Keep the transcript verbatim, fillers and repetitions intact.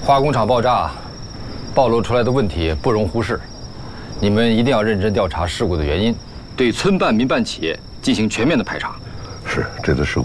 化工厂爆炸暴露出来的问题不容忽视，你们一定要认真调查事故的原因，对村办、民办企业进行全面的排查。 是，这次事故